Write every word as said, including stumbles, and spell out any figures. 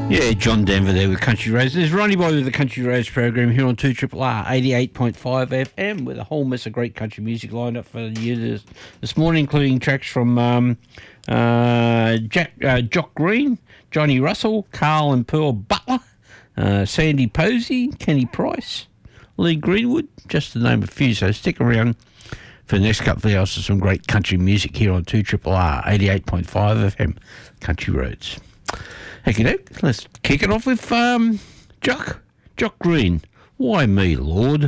Yeah, John Denver there with Country Roads. There's Ronnie Boy with the Country Roads program here on two R R R eighty-eight point five F M with a whole mess of great country music lined up for you this, this morning, including tracks from um, uh, Jack, uh, Jock Green, Johnny Russell, Carl and Pearl Butler, uh, Sandy Posey, Kenny Price, Lee Greenwood, just to name a few. So stick around for the next couple of hours for some great country music here on two R R R eighty-eight point five F M, Country Roads. Okay, let's kick it off with um, Jock, Jock Green. Why me, Lord?